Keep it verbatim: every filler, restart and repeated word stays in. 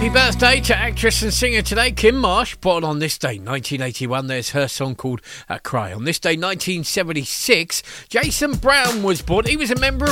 Happy birthday to actress and singer today, Kim Marsh, born on this day, nineteen eighty-one. There's her song called uh, Cry. On this day, nineteen seventy-six, Jason Brown was born. He was a member of